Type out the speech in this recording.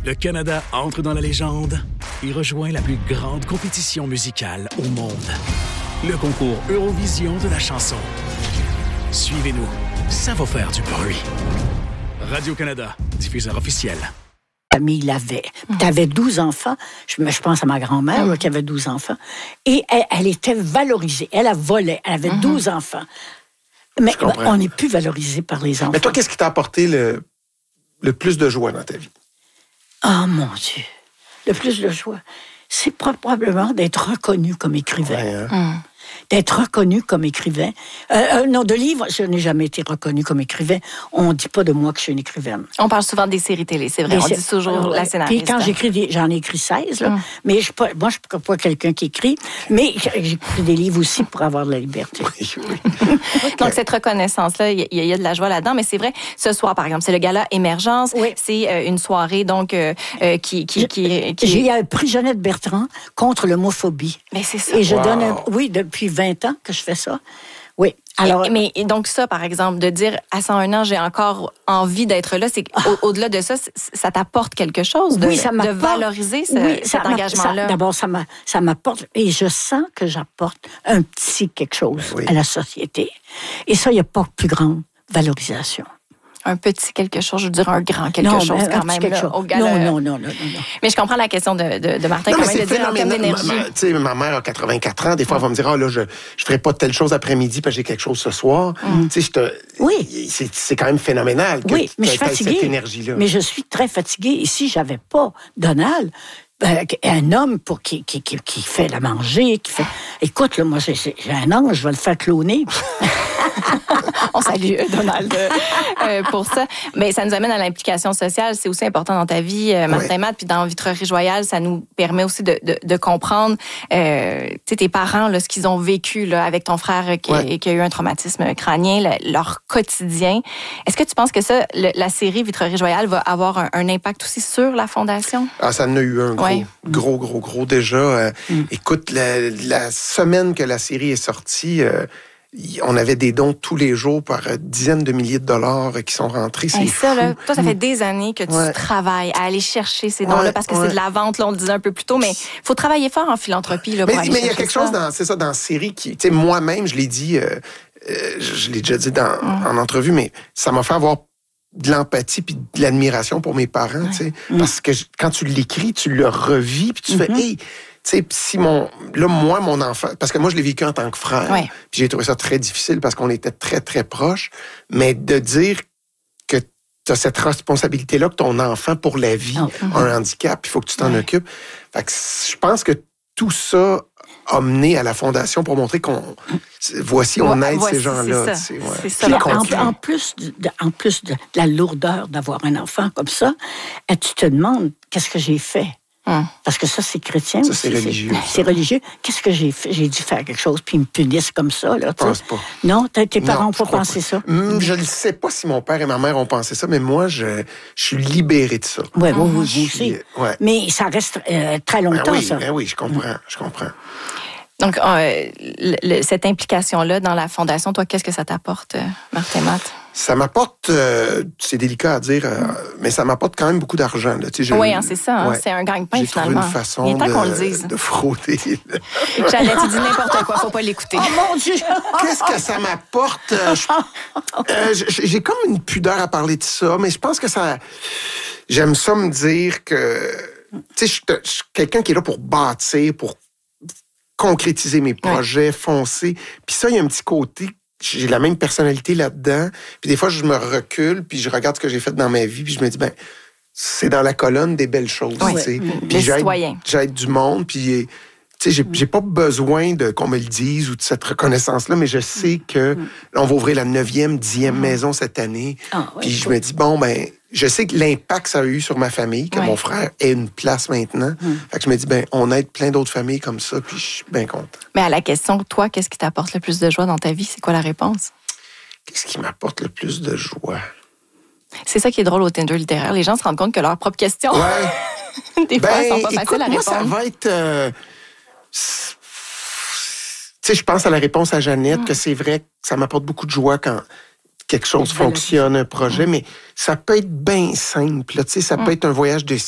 Le Canada entre dans la légende et rejoint la plus grande compétition musicale au monde. Le concours Eurovision de la chanson. Suivez-nous, ça va faire du bruit. Radio-Canada, diffuseur officiel. Famille l'avait. Tu avais 12 enfants. Je pense à ma grand-mère là, qui avait 12 enfants. Et elle était valorisée. Elle volait. Elle avait 12 enfants. Mais on n'est plus valorisé par les enfants. Mais toi, qu'est-ce qui t'a apporté le plus de joie dans ta vie? Oh mon Dieu! Le plus de joie, c'est probablement d'être reconnu comme écrivain. Ouais, hein? D'être reconnu comme écrivain. Non, de livres, je n'ai jamais été reconnu comme écrivain. On ne dit pas de moi que je suis une écrivaine. On parle souvent des séries télé, c'est vrai. On dit toujours la scénariste. Puis quand j'écris, j'en ai écrit 16, là. Mais moi, je ne suis pas quelqu'un qui écrit. Mais j'écris des livres aussi pour avoir de la liberté. Donc, cette reconnaissance-là, il y a de la joie là-dedans. Mais c'est vrai, ce soir, par exemple, c'est le gala Émergence. Oui. C'est une soirée, donc, qui... Il y a un prix Jeannette Bertrand contre l'homophobie. Mais c'est ça. Et je donne depuis 20 ans que je fais ça. Oui. Alors, mais donc ça, par exemple, de dire à 101 ans, j'ai encore envie d'être là, c'est au-delà de ça, ça t'apporte quelque chose de valoriser cet engagement-là. D'abord, ça m'apporte, et je sens que j'apporte un petit quelque chose à la société. Et ça, il n'y a pas plus grande valorisation. Un petit quelque chose, je veux dire un grand quelque chose quand même. Là, au gala. Non. Mais je comprends la question de Martin, quand même, de dire en termes d'énergie. Tu sais, ma mère a 84 ans, des fois, elle va me dire, là, je ferai pas telle chose après-midi parce que j'ai quelque chose ce soir. Tu sais, c'est quand même phénoménal que mais je suis fatiguée, cette énergie-là. Mais je suis très fatiguée. Et si j'avais pas Donald, un homme qui fait la manger, qui fait... Écoute, là, moi, j'ai un ange, je vais le faire cloner. On salue Donald pour ça. Mais ça nous amène à l'implication sociale. C'est aussi important dans ta vie, Martin Matt. Puis dans Vitrerie Royale, ça nous permet aussi de comprendre tes parents, là, ce qu'ils ont vécu là, avec ton frère qui a eu un traumatisme crânien, leur quotidien. Est-ce que tu penses que ça, la série Vitrerie Royale va avoir un impact aussi sur la Fondation? Ah, ça en a eu un gros déjà. Écoute, la semaine que la série est sortie... on avait des dons tous les jours par dizaines de milliers de dollars qui sont rentrés. C'est fou. Là, toi, ça fait des années que tu travailles à aller chercher ces dons-là parce que c'est de la vente, là, on le disait un peu plus tôt, mais il faut travailler fort en philanthropie. Là, mais il y a quelque chose dans la série qui... Tu sais, moi-même, je l'ai dit, je l'ai déjà dit en entrevue, mais ça m'a fait avoir de l'empathie puis de l'admiration pour mes parents, tu sais, parce que quand tu l'écris, tu le revis puis tu fais... Hey, tu sais, si mon enfant... Parce que moi, je l'ai vécu en tant que frère. Puis j'ai trouvé ça très difficile parce qu'on était très, très proches. Mais de dire que tu as cette responsabilité-là, que ton enfant, pour la vie, a un handicap, il faut que tu t'en occupes. Fait que je pense que tout ça a mené à la Fondation pour montrer qu'on... on aide ces gens-là. C'est ça. En plus de la lourdeur d'avoir un enfant comme ça, tu te demandes, qu'est-ce que j'ai fait? Parce que ça, c'est chrétien. Ça, c'est religieux. C'est religieux. Qu'est-ce que j'ai fait? J'ai dû faire quelque chose, puis ils me punissent comme ça. Là, je pense pas. Non? Tes parents n'ont pas pensé ça? Je ne sais pas si mon père et ma mère ont pensé ça, mais moi, je suis libéré de ça. Oui, vous aussi. Mais ça reste très longtemps, ça. Oui, je comprends. Donc, cette implication-là dans la Fondation, toi, qu'est-ce que ça t'apporte, Martin Matt? Ça m'apporte, c'est délicat à dire, mais ça m'apporte quand même beaucoup d'argent. Là. Oui, c'est ça. C'est un gagne-pain, finalement. J'ai trouvé une façon Il est temps qu'on le dise. de frauder. J'allais te dire n'importe quoi, faut pas l'écouter. Oh mon Dieu! Qu'est-ce que ça m'apporte? J'ai comme une pudeur à parler de ça, mais je pense que ça... J'aime ça me dire que... Tu sais, je suis quelqu'un qui est là pour bâtir, pour concrétiser mes projets, foncer. Puis ça, il y a un petit côté... J'ai la même personnalité là-dedans. Puis des fois, je me recule, puis je regarde ce que j'ai fait dans ma vie, puis je me dis, c'est dans la colonne des belles choses. Puis j'aide du monde, puis j'ai pas besoin qu'on me le dise ou de cette reconnaissance-là, mais je sais que on va ouvrir la 9e, 10e maison cette année. Puis je me dis, je sais que l'impact que ça a eu sur ma famille, que mon frère ait une place maintenant. Fait que je me dis, on aide plein d'autres familles comme ça, puis je suis bien content. Mais à la question, toi, qu'est-ce qui t'apporte le plus de joie dans ta vie? C'est quoi la réponse? Qu'est-ce qui m'apporte le plus de joie? C'est ça qui est drôle au Tinder littéraire. Les gens se rendent compte que leurs propres questions, des fois, elles sont pas faciles à répondre. Moi, ça va être... tu sais, je pense à la réponse à Jeannette, que c'est vrai que ça m'apporte beaucoup de joie quand quelque chose fonctionne, un projet, mais ça peut être bien simple. Là, ça peut être un voyage de